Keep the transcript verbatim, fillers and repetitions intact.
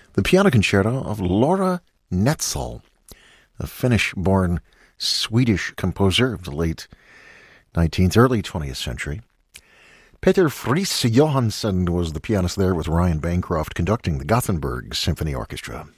the piano concerto of Laura Netzel, a Finnish-born Swedish composer of the late nineteenth, early twentieth century. Peter Friis Johansson was the pianist there, with Ryan Bancroft conducting the Gothenburg Symphony Orchestra.